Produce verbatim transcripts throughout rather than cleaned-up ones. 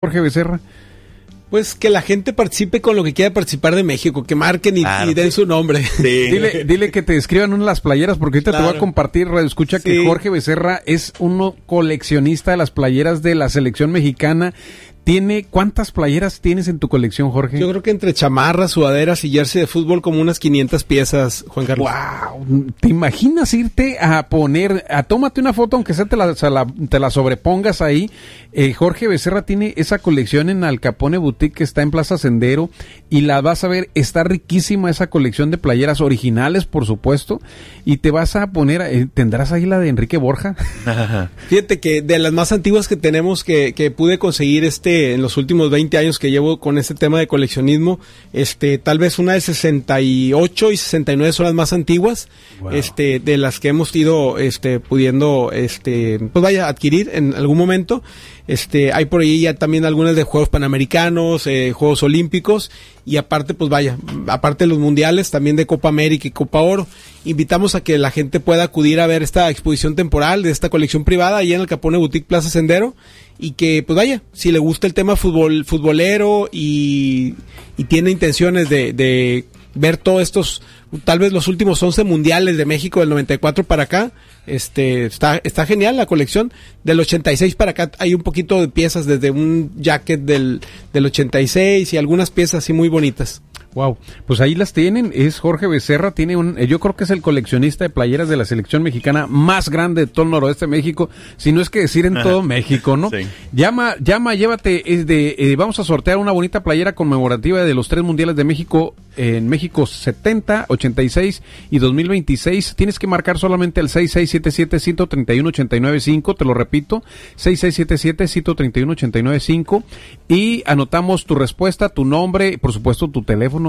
Jorge Becerra? Pues que la gente participe con lo que quiera participar de México, que marquen y, claro, y den su nombre. Sí. Dile, dile que te escriban una de las playeras, porque ahorita claro. te voy a compartir, Radio Escucha, sí. que Jorge Becerra es uno coleccionista de las playeras de la selección mexicana. Tiene, ¿cuántas playeras tienes en tu colección, Jorge? Yo creo que entre chamarras, sudaderas y jersey de fútbol como unas quinientas piezas, Juan Carlos. ¡Wow! ¿Te imaginas irte a poner, a tómate una foto, aunque sea te la, la, te la sobrepongas ahí? Eh, Jorge Becerra tiene esa colección en Al Capone Boutique que está en Plaza Sendero y la vas a ver, está riquísima esa colección de playeras originales, por supuesto, y te vas a poner, eh, ¿tendrás ahí la de Enrique Borja? Fíjate que de las más antiguas que tenemos que, que pude conseguir este en los últimos veinte años que llevo con este tema de coleccionismo, este tal vez una de sesenta y ocho y sesenta y nueve son las más antiguas, wow. este de las que hemos ido este pudiendo este pues vaya adquirir en algún momento. Este hay por ahí ya también algunas de Juegos Panamericanos, eh, Juegos Olímpicos y aparte pues vaya, aparte de los mundiales también de Copa América y Copa Oro. Invitamos a que la gente pueda acudir a ver esta exposición temporal de esta colección privada allá en el Capone Boutique Plaza Sendero y que pues vaya, si le gusta el tema fútbol futbolero y, y tiene intenciones de, de ver todos estos, tal vez los últimos once mundiales de México del noventa y cuatro para acá, este está está genial la colección. Del ochenta y seis para acá hay un poquito de piezas, desde un jacket del, del ochenta y seis y algunas piezas así muy bonitas. Wow, pues ahí las tienen, es Jorge Becerra, tiene un, yo creo que es el coleccionista de playeras de la selección mexicana más grande de todo el noroeste de México, si no es que decir en todo México, ¿no? Sí. Llama, llama, llévate, es de, eh, vamos a sortear una bonita playera conmemorativa de los tres mundiales de México, eh, en México setenta, ochenta y seis y dos mil veintiséis, tienes que marcar solamente el seis seis siete siete, uno tres uno, ocho nueve cinco, te lo repito, seis seis siete siete, uno tres uno, ocho nueve cinco y anotamos tu respuesta, tu nombre, por supuesto tu teléfono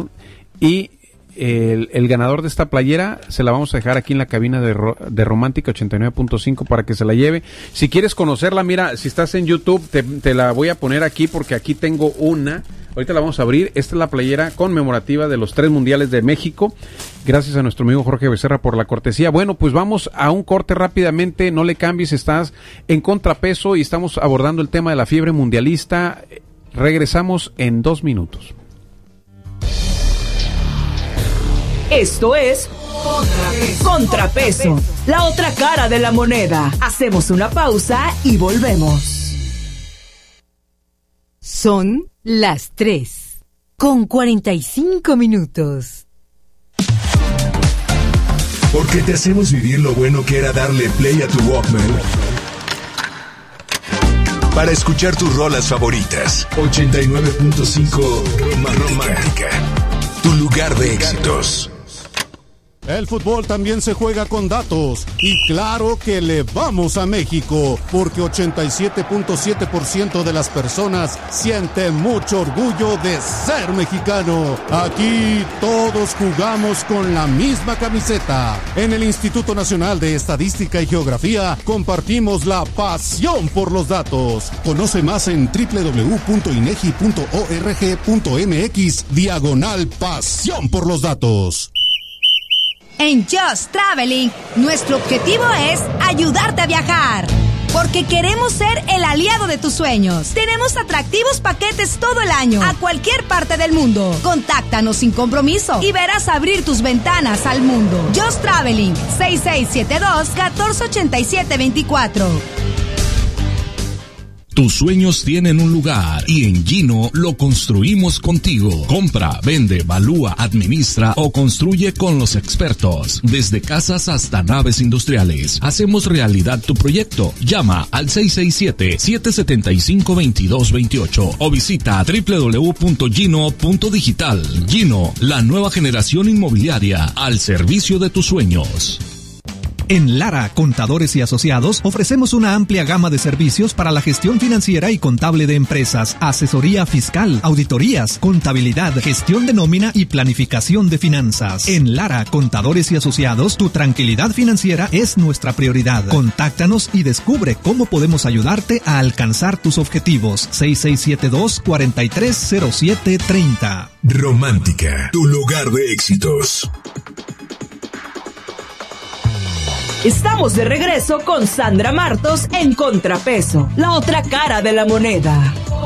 y el, el ganador de esta playera se la vamos a dejar aquí en la cabina de, de Romántica ochenta y nueve punto cinco para que se la lleve. Si quieres conocerla, mira, si estás en YouTube te, te la voy a poner aquí porque aquí tengo una, ahorita la vamos a abrir. Esta es la playera conmemorativa de los tres mundiales de México, gracias a nuestro amigo Jorge Becerra por la cortesía. Bueno, pues vamos a un corte rápidamente, no le cambies, estás en Contrapeso y estamos abordando el tema de la fiebre mundialista. Regresamos en dos minutos. Esto es Contrapeso. Contrapeso, la otra cara de la moneda. Hacemos una pausa y volvemos. Son las tres con cuarenta y cinco minutos. Porque te hacemos vivir lo bueno que era darle play a tu Walkman para escuchar tus rolas favoritas. ochenta y nueve punto cinco Romántica, tu lugar de éxitos. El fútbol también se juega con datos y claro que le vamos a México porque ochenta y siete punto siete por ciento de las personas sienten mucho orgullo de ser mexicano. Aquí todos jugamos con la misma camiseta. En el Instituto Nacional de Estadística y Geografía compartimos la pasión por los datos. Conoce más en doble u doble u doble u punto inegi punto org punto mx diagonal pasión por los datos. En Just Traveling, nuestro objetivo es ayudarte a viajar, porque queremos ser el aliado de tus sueños. Tenemos atractivos paquetes todo el año, a cualquier parte del mundo. Contáctanos sin compromiso y verás abrir tus ventanas al mundo. Just Traveling, seis seis siete dos, uno cuatro ocho siete dos cuatro. Tus sueños tienen un lugar y en Gino lo construimos contigo. Compra, vende, valúa, administra o construye con los expertos. Desde casas hasta naves industriales. Hacemos realidad tu proyecto. Llama al seis seis siete, siete siete cinco, dos dos dos ocho o visita doble u doble u doble u punto gino punto digital. Gino, la nueva generación inmobiliaria al servicio de tus sueños. En Lara, Contadores y Asociados, ofrecemos una amplia gama de servicios para la gestión financiera y contable de empresas, asesoría fiscal, auditorías, contabilidad, gestión de nómina y planificación de finanzas. En Lara, Contadores y Asociados, tu tranquilidad financiera es nuestra prioridad. Contáctanos y descubre cómo podemos ayudarte a alcanzar tus objetivos. seis seis siete dos, cuatro tres cero siete tres cero. Romántica, tu lugar de éxitos. Estamos de regreso con Sandra Martos en Contrapeso, la otra cara de la moneda.